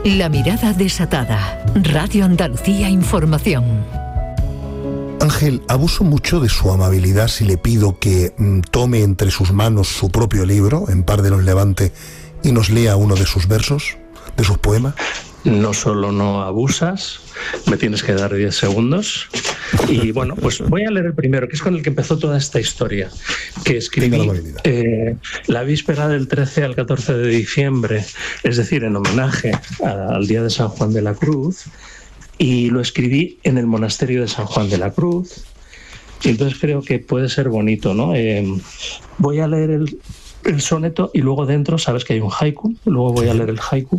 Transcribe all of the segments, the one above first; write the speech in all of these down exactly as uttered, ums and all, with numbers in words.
La mirada desatada. Radio Andalucía Información. Ángel, abuso mucho de su amabilidad si le pido que mm, tome entre sus manos su propio libro, En par de los Levante, y nos lea uno de sus versos, de sus poemas. No solo no abusas, me tienes que dar diez segundos. Y bueno, pues voy a leer el primero, que es con el que empezó toda esta historia, que escribí la, eh, la víspera del trece al catorce de diciembre, es decir, en homenaje a, al día de San Juan de la Cruz, y lo escribí en el monasterio de San Juan de la Cruz, y entonces creo que puede ser bonito, ¿no? Eh, voy a leer el, el soneto y luego dentro, sabes que hay un haiku, luego voy a leer el haiku.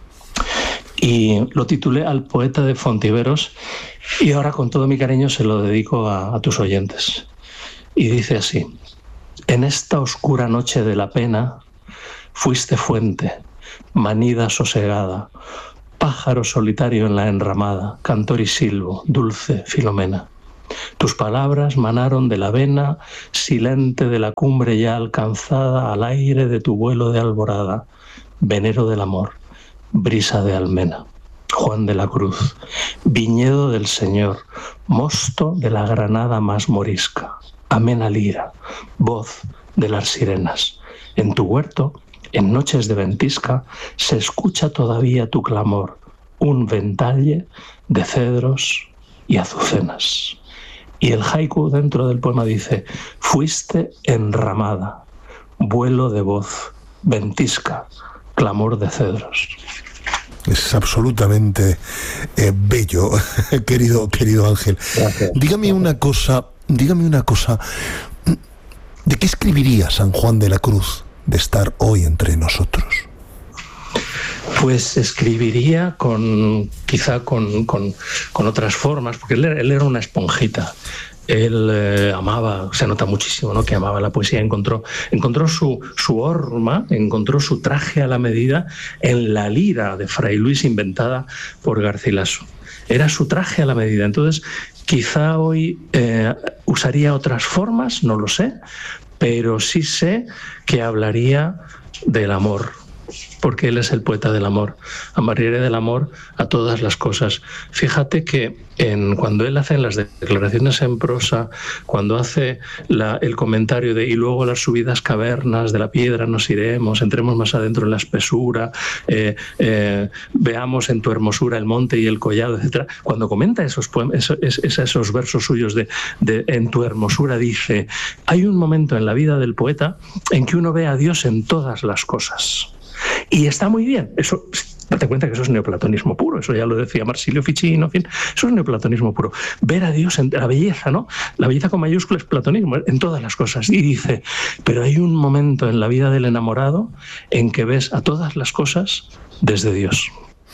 Y lo titulé Al poeta de Fontiveros, y ahora con todo mi cariño se lo dedico a, a tus oyentes. Y dice así: en esta oscura noche de la pena, fuiste fuente, manida sosegada, pájaro solitario en la enramada, cantor y silbo, dulce Filomena. Tus palabras manaron de la vena, silente de la cumbre ya alcanzada, al aire de tu vuelo de alborada, venero del amor, brisa de almena. Juan de la Cruz, viñedo del Señor, mosto de la granada más morisca, amena lira, voz de las sirenas. En tu huerto, en noches de ventisca, se escucha todavía tu clamor, un ventalle de cedros y azucenas. Y el haiku dentro del poema dice: fuiste enramada, vuelo de voz, ventisca, clamor de cedros. Es absolutamente eh, bello, querido, querido Ángel. Gracias. Dígame una cosa, dígame una cosa. ¿De qué escribiría San Juan de la Cruz de estar hoy entre nosotros? Pues escribiría con, quizá con, con, con otras formas, porque él, él era una esponjita. Él eh, amaba, se nota muchísimo, ¿no?, que amaba la poesía. Encontró, encontró su, su horma, encontró su traje a la medida en la lira de Fray Luis, inventada por Garcilaso. Era su traje a la medida. Entonces, quizá hoy eh, usaría otras formas, no lo sé, pero sí sé que hablaría del amor, porque él es el poeta del amor. Amaría del amor a todas las cosas. Fíjate que en, cuando él hace las declaraciones en prosa, cuando hace la, el comentario de y luego las subidas cavernas de la piedra nos iremos, entremos más adentro en la espesura, eh, eh, veamos en tu hermosura el monte y el collado, etcétera. Cuando comenta esos poemas, esos, esos versos suyos de, de en tu hermosura, dice: hay un momento en la vida del poeta en que uno ve a Dios en todas las cosas. Y está muy bien, eso, date cuenta que eso es neoplatonismo puro, eso ya lo decía Marsilio Ficino, en fin, eso es neoplatonismo puro. Ver a Dios en la belleza, ¿no? La belleza con mayúscula es platonismo, en todas las cosas. Y dice, pero hay un momento en la vida del enamorado en que ves a todas las cosas desde Dios.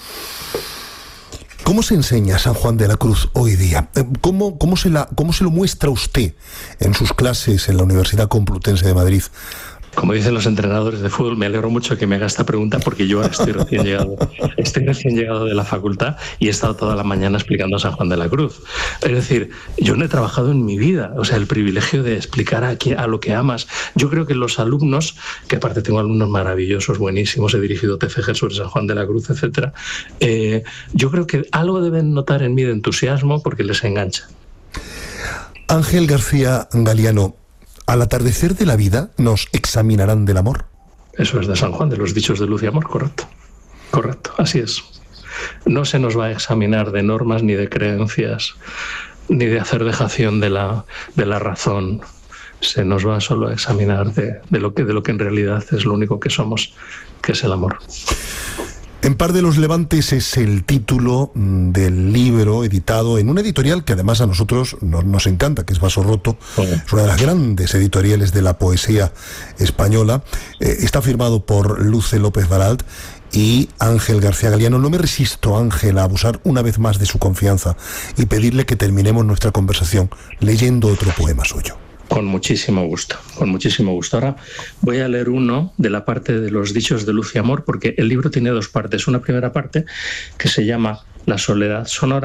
¿Cómo se enseña San Juan de la Cruz hoy día? ¿Cómo, cómo, se la, cómo se lo muestra usted en sus clases en la Universidad Complutense de Madrid? Como dicen los entrenadores de fútbol, me alegro mucho que me haga esta pregunta porque yo ahora estoy recién llegado, estoy recién llegado de la facultad y he estado toda la mañana explicando a San Juan de la Cruz. Es decir, yo no he trabajado en mi vida, o sea, el privilegio de explicar a, a lo que amas. Yo creo que los alumnos, que aparte tengo alumnos maravillosos, buenísimos, he dirigido T F G sobre San Juan de la Cruz, etcétera, eh, yo creo que algo deben notar en mí de entusiasmo porque les engancha. Ángel García Galiano, al atardecer de la vida nos examinarán del amor. Eso es de San Juan, de los dichos de luz y amor, correcto. Correcto, así es. No se nos va a examinar de normas ni de creencias, ni de hacer dejación de la, de la razón. Se nos va solo a examinar de, de, lo que, de lo que en realidad es lo único que somos, que es el amor. En par de los Levantes es el título del libro editado en una editorial que además a nosotros nos, nos encanta, que es Vaso Roto. Okay. Es una de las grandes editoriales de la poesía española. Eh, está firmado por Luce López Baralt y Ángel García Galiano. No me resisto, Ángel, a abusar una vez más de su confianza y pedirle que terminemos nuestra conversación leyendo otro poema suyo. Con muchísimo gusto, con muchísimo gusto. Ahora voy a leer uno de la parte de los dichos de luz y amor, porque el libro tiene dos partes. Una primera parte que se llama La soledad sonora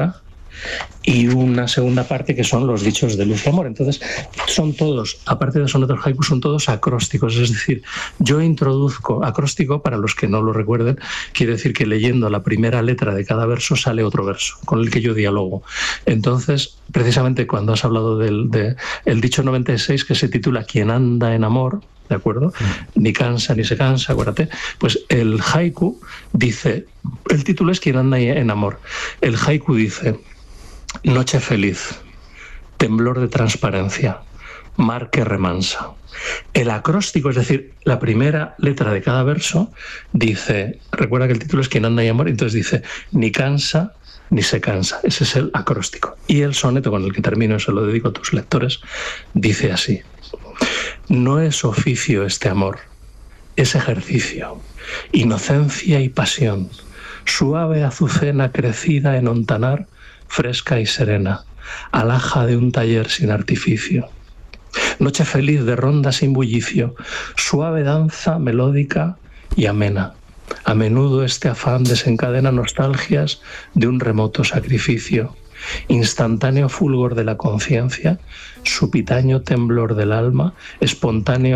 y una segunda parte que son los dichos de luz y amor. Entonces, son todos, aparte de sonetos haiku, son todos acrósticos. Es decir, yo introduzco acróstico, para los que no lo recuerden, quiere decir que leyendo la primera letra de cada verso sale otro verso con el que yo dialogo. Entonces, precisamente cuando has hablado del de, el dicho noventa y seis, que se titula Quien anda en amor, ¿de acuerdo? Ni cansa ni se cansa, acuérdate. Pues el haiku dice, el título es Quien anda en amor. El haiku dice: noche feliz, temblor de transparencia, mar que remansa. El acróstico, es decir, la primera letra de cada verso, dice, recuerda que el título es Quien anda en amor, entonces dice, ni cansa ni se cansa. Ese es el acróstico. Y el soneto con el que termino, se lo dedico a tus lectores, dice así: no es oficio este amor, es ejercicio, inocencia y pasión, suave azucena crecida en hontanar, fresca y serena, alhaja de un taller sin artificio. Noche feliz de ronda sin bullicio, suave danza melódica y amena. A menudo este afán desencadena nostalgias de un remoto sacrificio. Instantáneo fulgor de la conciencia, supitaño temblor del alma, espontáneo